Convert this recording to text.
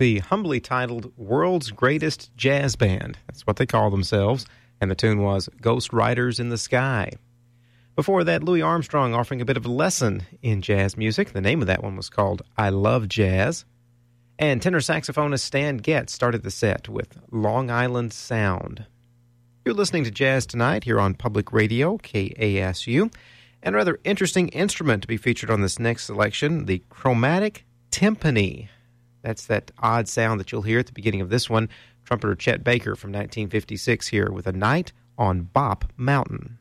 The humbly titled World's Greatest Jazz Band. That's what they call themselves. And the tune was Ghost Riders in the Sky. Before that, Louis Armstrong offering a bit of a lesson in jazz music. The name of that one was called I Love Jazz. And tenor saxophonist Stan Getz started the set with Long Island Sound. You're listening to Jazz Tonight here on Public Radio, KASU. And a rather interesting instrument to be featured on this next selection, the chromatic timpani. That's that odd sound that you'll hear at the beginning of this one. Trumpeter Chet Baker from 1956 here with A Night on Bop Mountain.